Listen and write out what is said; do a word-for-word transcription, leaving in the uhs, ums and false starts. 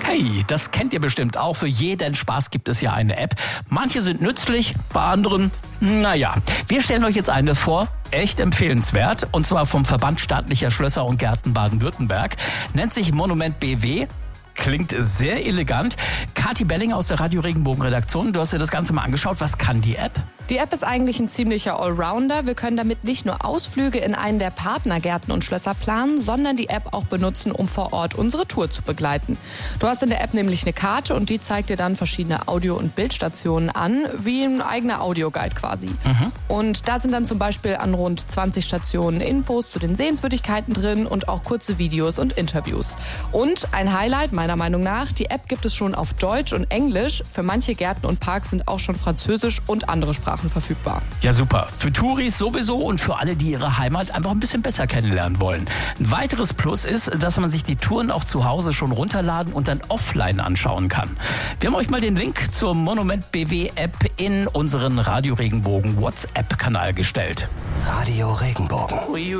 Hey, das kennt ihr bestimmt auch. Für jeden Spaß gibt es ja eine App. Manche sind nützlich, bei anderen, naja. Wir stellen euch jetzt eine vor, echt empfehlenswert. Und zwar vom Verband staatlicher Schlösser und Gärten Baden-Württemberg. Nennt sich Monument B W. Klingt sehr elegant. Kathi Belling aus der Radio Regenbogen Redaktion, du hast dir das Ganze mal angeschaut. Was kann die App? Die App ist eigentlich ein ziemlicher Allrounder. Wir können damit nicht nur Ausflüge in einen der Partnergärten und Schlösser planen, sondern die App auch benutzen, um vor Ort unsere Tour zu begleiten. Du hast in der App nämlich eine Karte und die zeigt dir dann verschiedene Audio- und Bildstationen an, wie ein eigener Audioguide quasi. Mhm. Und da sind dann zum Beispiel an rund zwanzig Stationen Infos zu den Sehenswürdigkeiten drin und auch kurze Videos und Interviews. Und ein Highlight meiner Meinung nach, die App gibt es schon auf Deutsch und Englisch. Für manche Gärten und Parks sind auch schon Französisch und andere Sprachen verfügbar. Ja, super. Für Touris sowieso und für alle, die ihre Heimat einfach ein bisschen besser kennenlernen wollen. Ein weiteres Plus ist, dass man sich die Touren auch zu Hause schon runterladen und dann offline anschauen kann. Wir haben euch mal den Link zur Monument B W App in unseren Radio Regenbogen WhatsApp-Kanal gestellt. Radio Regenbogen.